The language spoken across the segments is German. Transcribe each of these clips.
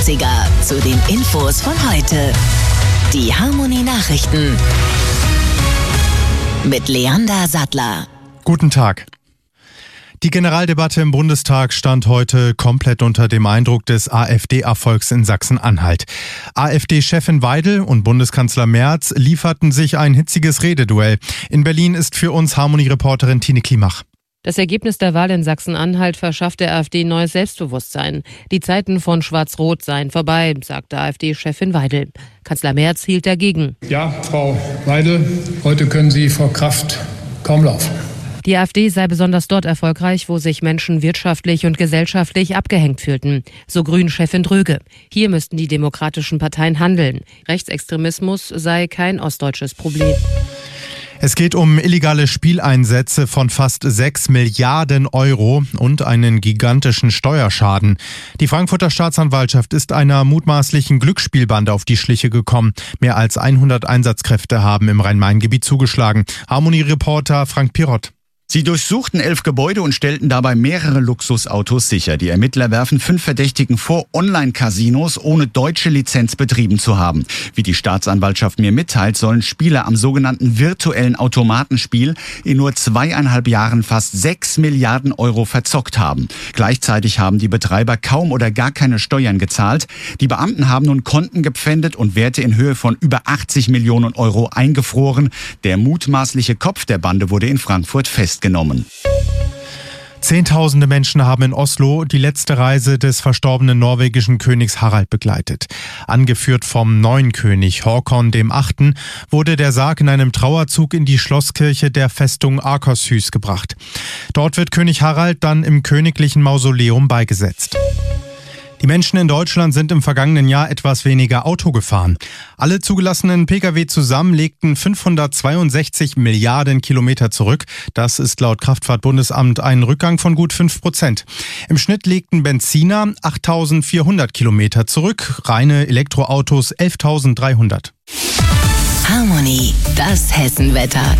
90er zu den Infos von heute. Die Harmonie-Nachrichten mit Leander Sattler. Guten Tag. Die Generaldebatte im Bundestag stand heute komplett unter dem Eindruck des AfD-Erfolgs in Sachsen-Anhalt. AfD-Chefin Weidel und Bundeskanzler Merz lieferten sich ein hitziges Rededuell. In Berlin ist für uns Harmonie-Reporterin Tine Klimach. Das Ergebnis der Wahl in Sachsen-Anhalt verschafft der AfD neues Selbstbewusstsein. Die Zeiten von Schwarz-Rot seien vorbei, sagte AfD-Chefin Weidel. Kanzler Merz hielt dagegen. Ja, Frau Weidel, heute können Sie vor Kraft kaum laufen. Die AfD sei besonders dort erfolgreich, wo sich Menschen wirtschaftlich und gesellschaftlich abgehängt fühlten. So Grünen-Chefin Dröge. Hier müssten die demokratischen Parteien handeln. Rechtsextremismus sei kein ostdeutsches Problem. Es geht um illegale Spieleinsätze von fast 6 Milliarden Euro und einen gigantischen Steuerschaden. Die Frankfurter Staatsanwaltschaft ist einer mutmaßlichen Glücksspielbande auf die Schliche gekommen. Mehr als 100 Einsatzkräfte haben im Rhein-Main-Gebiet zugeschlagen. Harmonie-Reporter Frank Pirott. Sie durchsuchten 11 Gebäude und stellten dabei mehrere Luxusautos sicher. Die Ermittler werfen 5 Verdächtigen vor, Online-Casinos ohne deutsche Lizenz betrieben zu haben. Wie die Staatsanwaltschaft mir mitteilt, sollen Spieler am sogenannten virtuellen Automatenspiel in nur 2,5 Jahren fast 6 Milliarden Euro verzockt haben. Gleichzeitig haben die Betreiber kaum oder gar keine Steuern gezahlt. Die Beamten haben nun Konten gepfändet und Werte in Höhe von über 80 Millionen Euro eingefroren. Der mutmaßliche Kopf der Bande wurde in Frankfurt festgenommen. Zehntausende Menschen haben in Oslo die letzte Reise des verstorbenen norwegischen Königs Harald begleitet. Angeführt vom neuen König Håkon VIII. Wurde der Sarg in einem Trauerzug in die Schlosskirche der Festung Akershus gebracht. Dort wird König Harald dann im königlichen Mausoleum beigesetzt. Die Menschen in Deutschland sind im vergangenen Jahr etwas weniger Auto gefahren. Alle zugelassenen Pkw zusammen legten 562 Milliarden Kilometer zurück. Das ist laut Kraftfahrtbundesamt ein Rückgang von gut 5%. Im Schnitt legten Benziner 8.400 Kilometer zurück, reine Elektroautos 11.300. Harmonie, das Hessenwetter.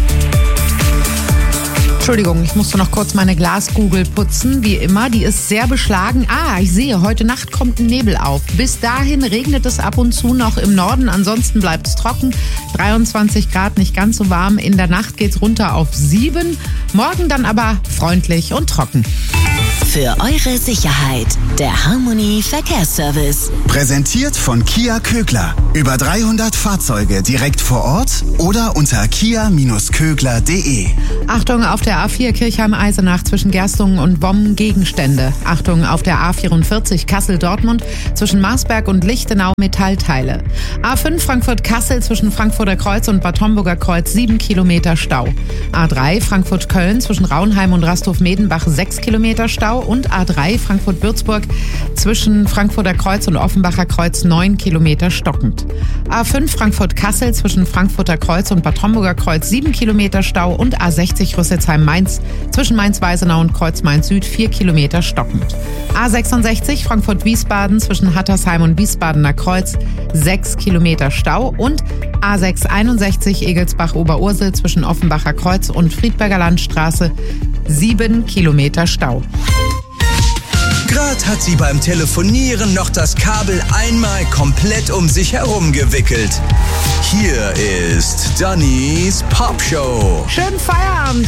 Entschuldigung, ich musste noch kurz meine Glaskugel putzen. Wie immer, die ist sehr beschlagen. Ich sehe, heute Nacht kommt ein Nebel auf. Bis dahin regnet es ab und zu noch im Norden. Ansonsten bleibt es trocken. 23 Grad, nicht ganz so warm. In der Nacht geht's runter auf 7. Morgen dann aber freundlich und trocken. Für eure Sicherheit, der Harmonie Verkehrsservice. Präsentiert von Kia Kögler. Über 300 Fahrzeuge direkt vor Ort oder unter kia-kögler.de. Achtung auf der A4 Kirchheim-Eisenach zwischen Gerstungen und Wommen Gegenstände. Achtung auf der A44 Kassel-Dortmund zwischen Marsberg und Lichtenau Metallteile. A5 Frankfurt-Kassel zwischen Frankfurter Kreuz und Bad Homburger Kreuz 7 Kilometer Stau. A3 Frankfurt-Köln zwischen Raunheim und Rasthof-Medenbach 6 Kilometer Stau und A3 Frankfurt-Würzburg zwischen Frankfurter Kreuz und Offenbacher Kreuz 9 Kilometer stockend. A5 Frankfurt-Kassel zwischen Frankfurter Kreuz und Bad Homburger Kreuz 7 Kilometer Stau und A60 Rüsselsheim-Mainz zwischen Mainz-Weisenau und Kreuz-Main-Süd 4 Kilometer stockend. A66 Frankfurt-Wiesbaden zwischen Hattersheim und Wiesbadener Kreuz 6 Kilometer Stau und A661 Egelsbach-Oberursel zwischen Offenbacher Kreuz und Friedberger Landstraße 7 Kilometer Stau. Gerade hat sie beim Telefonieren noch das Kabel einmal komplett um sich herum gewickelt. Hier ist Dannys Popshow. Schönen Feierabend.